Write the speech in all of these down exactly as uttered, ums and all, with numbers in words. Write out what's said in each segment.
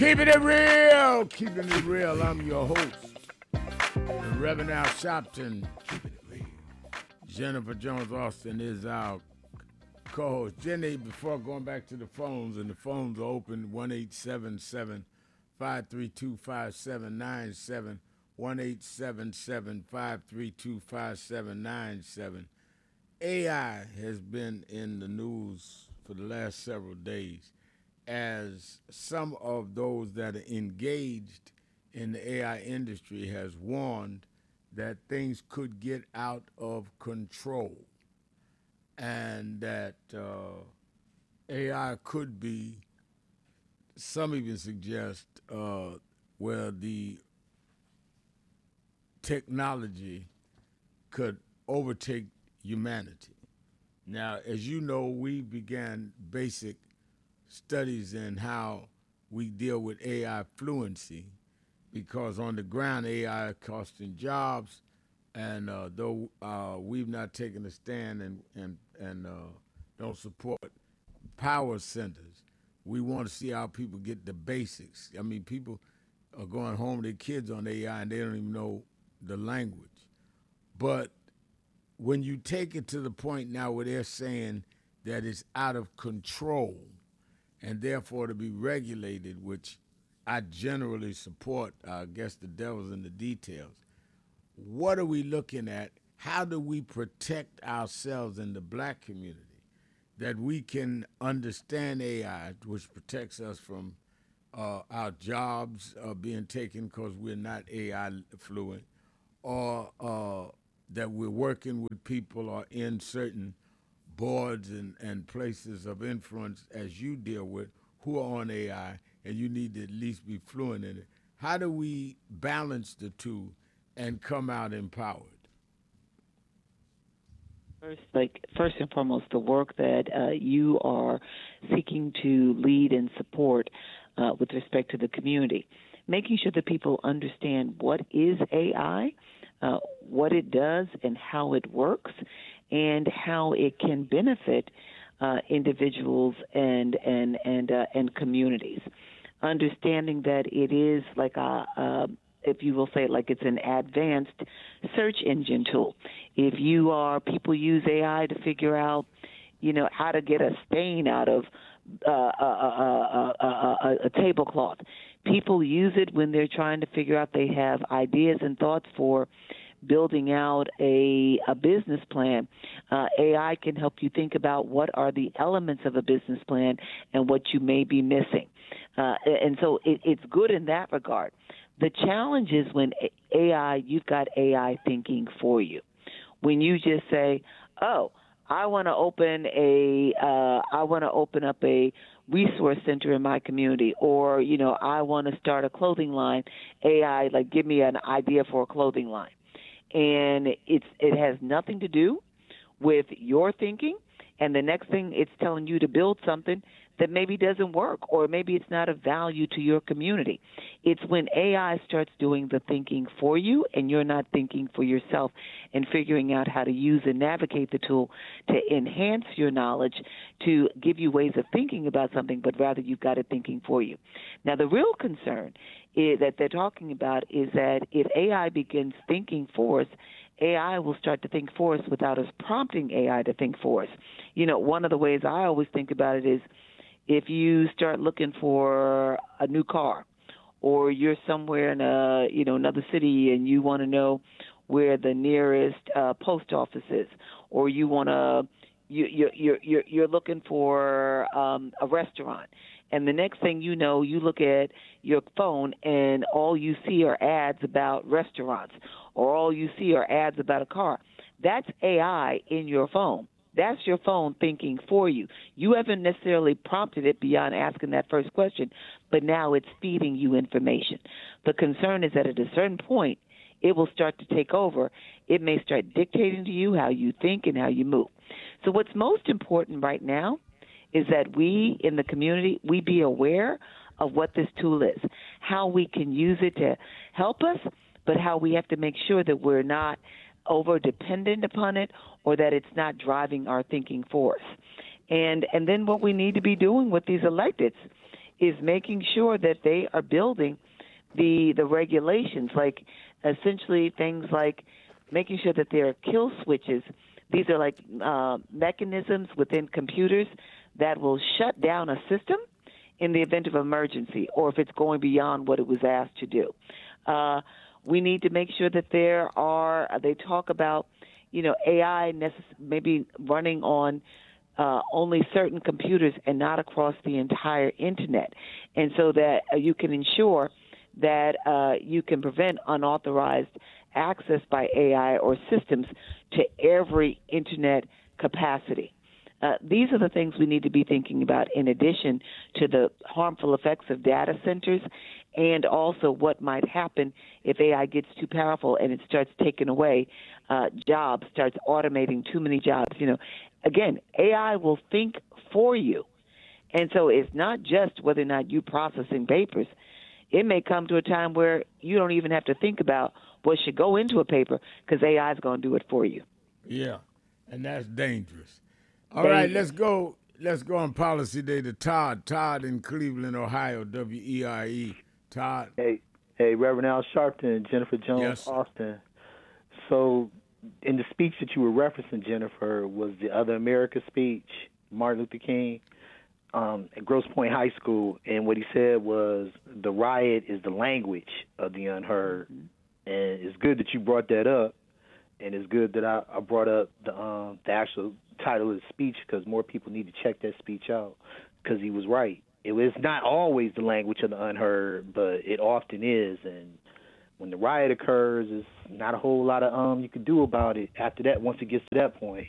Keeping it real, keeping it real. I'm your host, the Reverend Al Sharpton. Jennifer Jones Austin is our co-host. Jenny, before going back to the phones, and the phones are open, one eight seven seven, five three two, five seven nine seven, one eight seven seven, five three two, five seven nine seven. A I has been in the news for the last several days as some of those that are engaged in the A I industry has warned that things could get out of control and that uh, A I could be, some even suggest, uh, where the technology could overtake humanity. Now, as you know, we began basic studies in how we deal with A I fluency because on the ground, A I is costing jobs, and uh, though uh, we've not taken a stand and, and, and uh, don't support power centers, we want to see how people get the basics. I mean, people are going home with their kids on A I and they don't even know the language. But when you take it to the point now where they're saying that it's out of control and therefore to be regulated, which I generally support, I guess the devil's in the details. What are we looking at? How do we protect ourselves in the black community that we can understand A I, which protects us from uh, our jobs uh, being taken because we're not A I fluent, or uh, that we're working with people or in certain boards and, and places of influence as you deal with who are on A I and you need to at least be fluent in it. How do we balance the two and come out empowered? First, like first and foremost, the work that uh, you are seeking to lead and support uh, with respect to the community, making sure that people understand what is A I, uh, what it does, and how it works, and how it can benefit uh, individuals and and and uh, and communities. Understanding that it is like a, a if you will say it like it's an advanced search engine tool. If you are, people use A I to figure out, you know, how to get a stain out of uh, a, a, a, a, a tablecloth. People use it when they're trying to figure out they have ideas and thoughts for building out a, a business plan. Uh, A I can help you think about what are the elements of a business plan and what you may be missing. Uh, and so it, it's good in that regard. The challenge is when A I, you've got A I thinking for you. When you just say, oh, I want to open a, uh, I want to open up a resource center in my community, or, you know, I want to start a clothing line. A I, like, give me an idea for a clothing line. And it's it has nothing to do with your thinking, and the next thing it's telling you to build something that maybe doesn't work, or maybe it's not of value to your community. It's when A I starts doing the thinking for you and you're not thinking for yourself and figuring out how to use and navigate the tool to enhance your knowledge, to give you ways of thinking about something, but rather you've got it thinking for you. Now, the real concern is, that they're talking about is that if A I begins thinking for us, A I will start to think for us without us prompting A I to think for us. You know, one of the ways I always think about it is if you start looking for a new car, or you're somewhere in a, you know, another city and you want to know where the nearest uh, post office is, or you want to, you, you, you're, you're, you're looking for um, a restaurant. And the next thing you know, you look at your phone and all you see are ads about restaurants, or all you see are ads about a car. That's A I in your phone. That's your phone thinking for you. You haven't necessarily prompted it beyond asking that first question, but now it's feeding you information. The concern is that at a certain point, it will start to take over. It may start dictating to you how you think and how you move. So what's most important right now is that we in the community, we be aware of what this tool is, how we can use it to help us, but how we have to make sure that we're not over dependent upon it, or that it's not driving our thinking for us. And and then what we need to be doing with these electeds is making sure that they are building the the regulations, like essentially things like making sure that there are kill switches. These are like uh, mechanisms within computers that will shut down a system in the event of emergency or if it's going beyond what it was asked to do. Uh, we need to make sure that there are, they talk about, you know, A I necess- maybe running on uh, only certain computers and not across the entire Internet. And so that uh, you can ensure that uh, you can prevent unauthorized access by A I or systems to every Internet capacity. Uh, these are the things we need to be thinking about in addition to the harmful effects of data centers and also what might happen if A I gets too powerful and it starts taking away uh, jobs, starts automating too many jobs. You know, again, A I will think for you. And so it's not just whether or not you processing papers. It may come to a time where you don't even have to think about what should go into a paper because A I is going to do it for you. Yeah, and that's dangerous. All right, Dangerous. let's go. Let's go on Policy Day to Todd. Todd in Cleveland, Ohio, W E I E. Todd. Hey, hey, Reverend Al Sharpton, Jennifer Jones, Yes. Austin. So, in the speech that you were referencing, Jennifer, was the Other America speech, Martin Luther King, um, at Grosse Pointe High School, and what he said was the riot is the language of the unheard, mm-hmm. and it's good that you brought that up, and it's good that I, I brought up the um, the actual title of the speech because more people need to check that speech out because he was right. It was not always the language of the unheard, but it often is. And when the riot occurs, there's not a whole lot of um you can do about it after that once it gets to that point.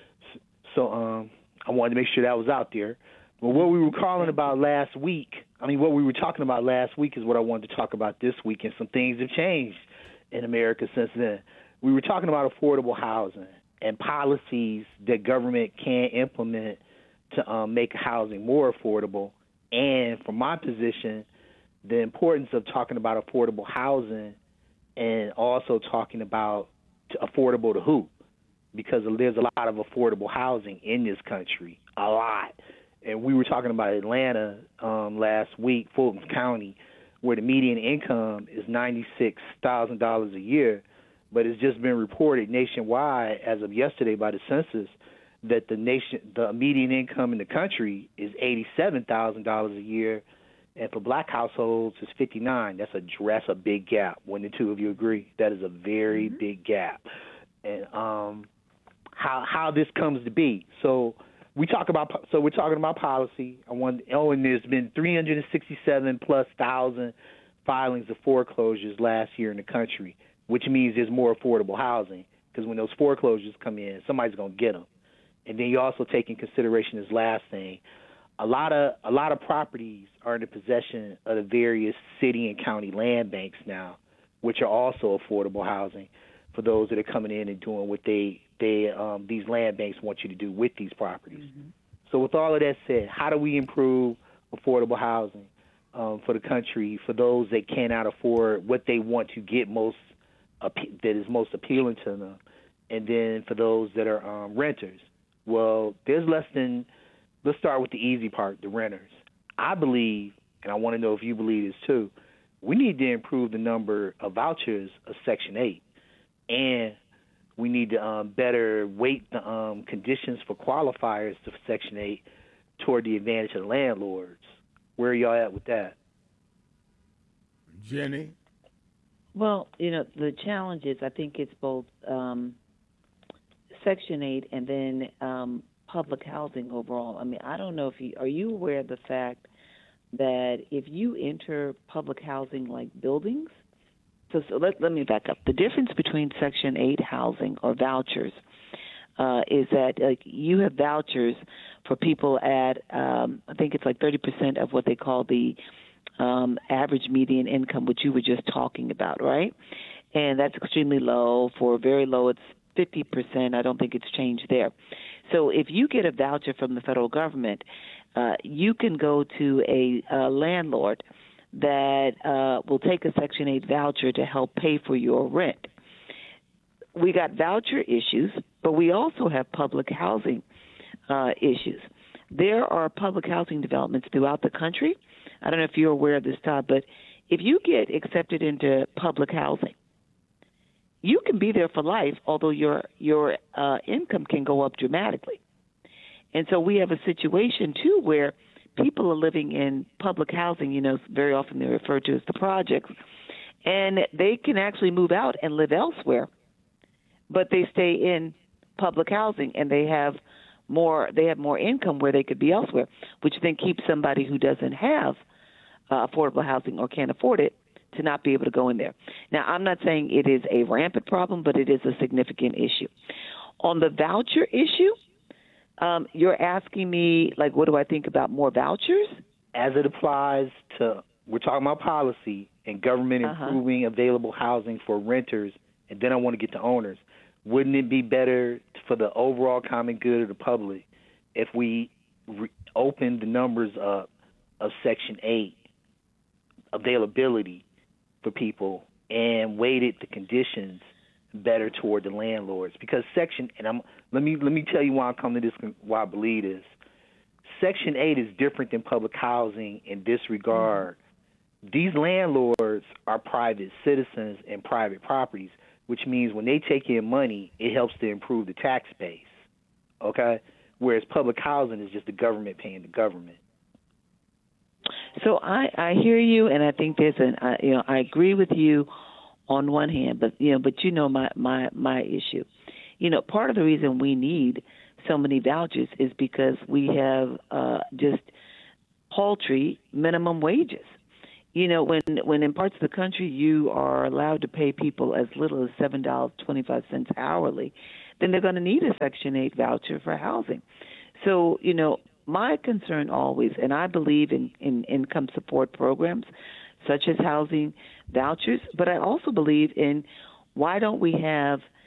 So um, I wanted to make sure that was out there. But what we were calling about last week, I mean, what we were talking about last week is what I wanted to talk about this week, and some things have changed in America since then. We were talking about affordable housing and policies that government can implement to um, make housing more affordable. And from my position, the importance of talking about affordable housing and also talking about affordable to who, because there's a lot of affordable housing in this country, a lot. And we were talking about Atlanta um, last week, Fulton County, where the median income is ninety-six thousand dollars a year, but it's just been reported nationwide as of yesterday by the census that the nation, the median income in the country is eighty-seven thousand dollars a year, and for black households it's fifty-nine. That's a that's a big gap. When the two of you agree, that is a very mm-hmm. big gap. And um, how how this comes to be. So we talk about so we're talking about policy. I want oh, and there's been three hundred sixty-seven plus thousand filings of foreclosures last year in the country, which means there's more affordable housing because when those foreclosures come in, somebody's gonna get them. And then you also take in consideration this last thing. A lot of a lot of properties are in the possession of the various city and county land banks now, which are also affordable housing for those that are coming in and doing what they they um, these land banks want you to do with these properties. Mm-hmm. So with all of that said, how do we improve affordable housing um, for the country for those that cannot afford what they want to get most that is most appealing to them, and then for those that are um, renters? Well, there's less than, let's start with the easy part, the renters. I believe, and I want to know if you believe this too, we need to improve the number of vouchers of Section eight. And we need to um, better weight the um, conditions for qualifiers to Section eight toward the advantage of the landlords. Where are y'all at with that? Jenny? Well, you know, the challenge is I think it's both um, Section eight and then um, public housing overall. I mean, I don't know if you, are you aware of the fact that if you enter public housing like buildings, so, so let, let me back up. The difference between Section eight housing or vouchers uh, is that like you have vouchers for people at, um, I think it's like thirty percent of what they call the um, average median income, which you were just talking about, right? And that's extremely low. For very low, it's fifty percent. I don't think it's changed there. So if you get a voucher from the federal government, uh, you can go to a, a landlord that uh, will take a Section eight voucher to help pay for your rent. We got voucher issues, but we also have public housing uh, issues. There are public housing developments throughout the country I don't know if you're aware of this, Todd, but if you get accepted into public housing, you can be there for life, although your your uh, income can go up dramatically. And so we have a situation, too, where people are living in public housing. You know, very often they're referred to as the projects, and they can actually move out and live elsewhere, but they stay in public housing, and they have more they have more income where they could be elsewhere, which then keeps somebody who doesn't have uh, affordable housing or can't afford it to not be able to go in there. Now, I'm not saying it is a rampant problem, but it is a significant issue. On the voucher issue, um, you're asking me, like, what do I think about more vouchers? As it applies to, we're talking about policy and government Uh-huh. improving available housing for renters, and then I want to get to owners. Wouldn't it be better for the overall common good of the public if we re- opened the numbers up of Section eight availability for people and weighted the conditions better toward the landlords? Because Section, and I'm let me let me tell you why I come to this, why I believe this. Section eight is different than public housing in this regard. Mm-hmm. These landlords are private citizens and private properties, which means when they take in money, it helps to improve the tax base, okay? Whereas public housing is just the government paying the government. So I, I hear you, and I think there's an, I, you know, I agree with you on one hand, but, you know, but you know my, my, my issue. You know, part of the reason we need so many vouchers is because we have uh, just paltry minimum wages. You know, when when in parts of the country you are allowed to pay people as little as seven dollars and twenty-five cents hourly, then they're going to need a Section eight voucher for housing. So, you know, my concern always, and I believe in, in income support programs such as housing vouchers, but I also believe in why don't we have